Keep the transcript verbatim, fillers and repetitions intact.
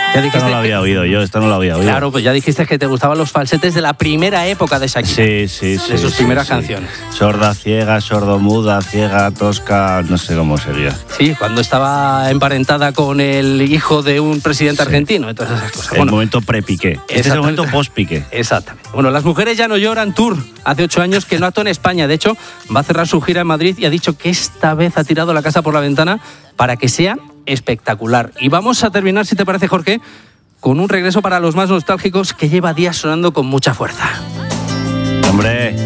Ya dijiste Esto no lo había que... oído yo, esto no lo había oído. Claro, pues ya dijiste que te gustaban los falsetes de la primera época de Shakira. Sí, sí, sí. De sus sí, primeras sí. canciones. Sorda, ciega, sordomuda, ciega, tosca, no sé cómo sería. Sí, cuando estaba emparentada con el hijo de un presidente Sí. argentino, entonces esas cosas. El Bueno, momento pre-Piqué. Este es el exactamente. momento post-Piqué. Exactamente. Bueno, Las Mujeres Ya No Lloran Tour. Hace ocho años que no actúa en España. De hecho, va a cerrar su gira en Madrid y ha dicho que esta vez ha tirado la casa por la ventana para que sea espectacular. Y vamos a terminar, si te parece, Jorge, con un regreso para los más nostálgicos que lleva días sonando con mucha fuerza. Hombre...